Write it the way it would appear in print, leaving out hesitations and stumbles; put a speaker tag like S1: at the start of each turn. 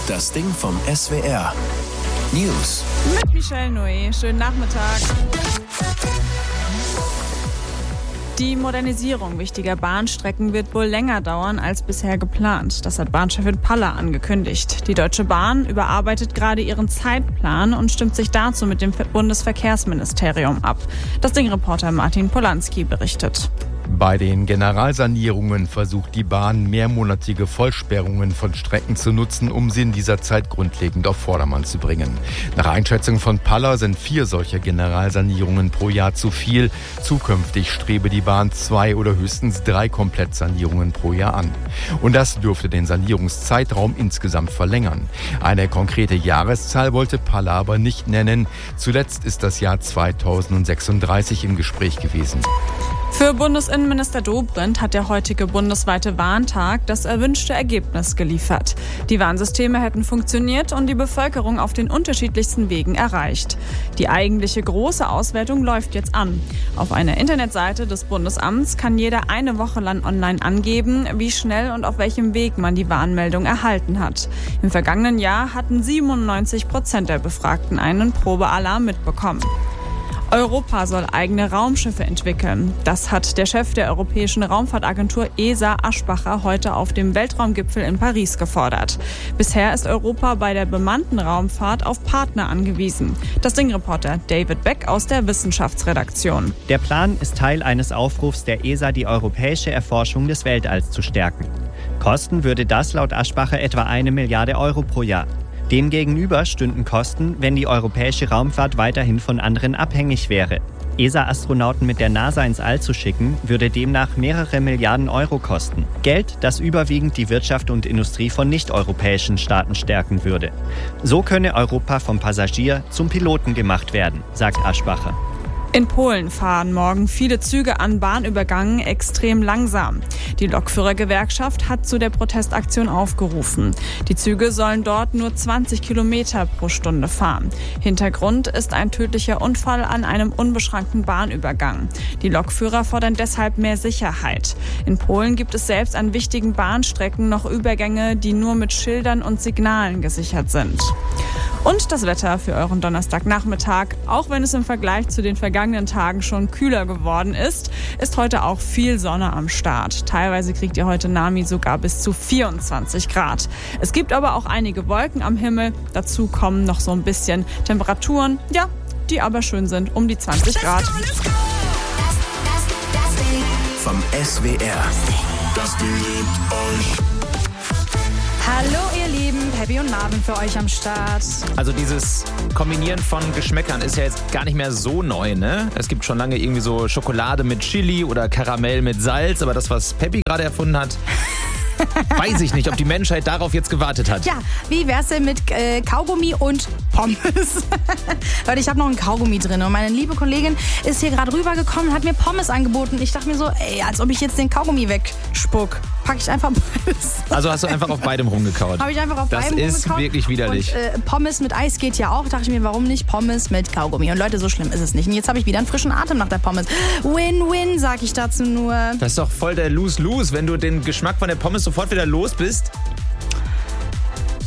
S1: Das Ding vom SWR. News.
S2: Mit Michelle Noé. Schönen Nachmittag. Die Modernisierung wichtiger Bahnstrecken wird wohl länger dauern als bisher geplant. Das hat Bahnchefin Paller angekündigt. Die Deutsche Bahn überarbeitet gerade ihren Zeitplan und stimmt sich dazu mit dem Bundesverkehrsministerium ab. Das Ding-Reporter Martin Polanski berichtet.
S3: Bei den Generalsanierungen versucht die Bahn, mehrmonatige Vollsperrungen von Strecken zu nutzen, um sie in dieser Zeit grundlegend auf Vordermann zu bringen. Nach Einschätzung von Paller sind 4 solcher Generalsanierungen pro Jahr zu viel. Zukünftig strebe die Bahn 2 oder höchstens 3 Komplettsanierungen pro Jahr an. Und das dürfte den Sanierungszeitraum insgesamt verlängern. Eine konkrete Jahreszahl wollte Paller aber nicht nennen. Zuletzt ist das Jahr 2036 im Gespräch gewesen.
S2: Für Bundesinnenminister Dobrindt hat der heutige bundesweite Warntag das erwünschte Ergebnis geliefert. Die Warnsysteme hätten funktioniert und die Bevölkerung auf den unterschiedlichsten Wegen erreicht. Die eigentliche große Auswertung läuft jetzt an. Auf einer Internetseite des Bundesamts kann jeder eine Woche lang online angeben, wie schnell und auf welchem Weg man die Warnmeldung erhalten hat. Im vergangenen Jahr hatten 97% der Befragten einen Probealarm mitbekommen. Europa soll eigene Raumschiffe entwickeln. Das hat der Chef der Europäischen Raumfahrtagentur ESA Aschbacher heute auf dem Weltraumgipfel in Paris gefordert. Bisher ist Europa bei der bemannten Raumfahrt auf Partner angewiesen. Das Ding-Reporter David Beck aus der Wissenschaftsredaktion.
S4: Der Plan ist Teil eines Aufrufs der ESA, die europäische Erforschung des Weltalls zu stärken. Kosten würde das laut Aschbacher etwa 1 Milliarde Euro pro Jahr. Demgegenüber stünden Kosten, wenn die europäische Raumfahrt weiterhin von anderen abhängig wäre. ESA-Astronauten mit der NASA ins All zu schicken, würde demnach mehrere Milliarden Euro kosten. Geld, das überwiegend die Wirtschaft und Industrie von nicht-europäischen Staaten stärken würde. So könne Europa vom Passagier zum Piloten gemacht werden, sagt Aschbacher.
S2: In Polen fahren morgen viele Züge an Bahnübergängen extrem langsam. Die Lokführergewerkschaft hat zu der Protestaktion aufgerufen. Die Züge sollen dort nur 20 Kilometer pro Stunde fahren. Hintergrund ist ein tödlicher Unfall an einem unbeschrankten Bahnübergang. Die Lokführer fordern deshalb mehr Sicherheit. In Polen gibt es selbst an wichtigen Bahnstrecken noch Übergänge, die nur mit Schildern und Signalen gesichert sind. Und das Wetter für euren Donnerstagnachmittag. Auch wenn es im Vergleich zu den vergangenen Tagen schon kühler geworden ist, ist heute auch viel Sonne am Start. Teilweise kriegt ihr heute Nami sogar bis zu 24 Grad. Es gibt aber auch einige Wolken am Himmel. Dazu kommen noch so ein bisschen Temperaturen, ja, die aber schön sind, um die 20 Grad.
S1: Vom SWR. Das Ding liebt euch.
S5: Hallo ihr Lieben, Peppi und Marvin für euch am Start.
S6: Also dieses Kombinieren von Geschmäckern ist ja jetzt gar nicht mehr so neu, ne? Es gibt schon lange irgendwie so Schokolade mit Chili oder Karamell mit Salz, aber das, was Peppi gerade erfunden hat, weiß ich nicht, ob die Menschheit darauf jetzt gewartet hat.
S5: Ja, wie wär's denn mit Kaugummi und Pommes? Leute, ich habe noch einen Kaugummi drin und meine liebe Kollegin ist hier gerade rübergekommen und hat mir Pommes angeboten. Ich dachte mir so, ey, als ob ich jetzt den Kaugummi wegspuck. Packe ich einfach beides.
S6: Also hast du einfach auf beidem rumgekaut?
S5: Habe ich einfach auf beidem
S6: rumgekaut. Das ist wirklich widerlich.
S5: Und Pommes mit Eis geht ja auch. Dachte ich mir, warum nicht Pommes mit Kaugummi? Und Leute, so schlimm ist es nicht. Und jetzt habe ich wieder einen frischen Atem nach der Pommes. Win-win, sag ich dazu nur.
S6: Das ist doch voll der Lose-Lose, wenn du den Geschmack von der Pommes sofort wieder los bist.